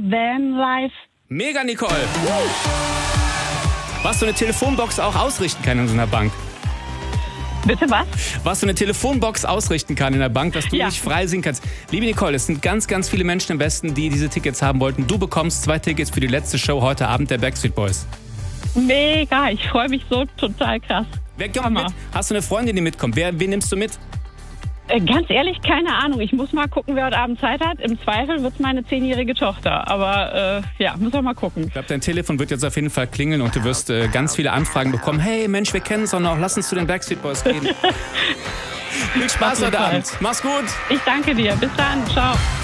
Vanlife. Mega, Nicole. Was so eine Telefonbox auch ausrichten kann in so einer Bank. Bitte was? Was so eine Telefonbox ausrichten kann in der Bank, dass du Ja. nicht frei singen kannst. Liebe Nicole, es sind ganz, ganz viele Menschen im Westen, die diese Tickets haben wollten. Du bekommst 2 Tickets für die letzte Show heute Abend der Backstreet Boys. Mega, ich freue mich so total krass. Wer kommt Hammer. mit? Hast du eine Freundin, die mitkommt? Wen nimmst du mit? Ganz ehrlich, keine Ahnung. Ich muss mal gucken, wer heute Abend Zeit hat. Im Zweifel wird es meine 10-jährige Tochter. Aber muss auch mal gucken. Ich glaube, dein Telefon wird jetzt auf jeden Fall klingeln und du wirst ganz viele Anfragen bekommen. Hey Mensch, wir kennen uns doch noch, lass uns zu den Backstreet Boys gehen. Viel Spaß heute Abend. Mach's gut. Ich danke dir. Bis dann. Ciao.